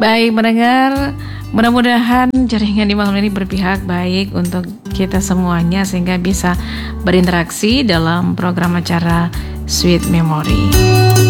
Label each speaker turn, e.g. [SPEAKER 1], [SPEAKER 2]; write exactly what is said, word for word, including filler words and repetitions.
[SPEAKER 1] Baik mendengar, mudah-mudahan jaringan di malam ini berpihak baik untuk kita semuanya sehingga bisa berinteraksi dalam program acara Sweet Memory.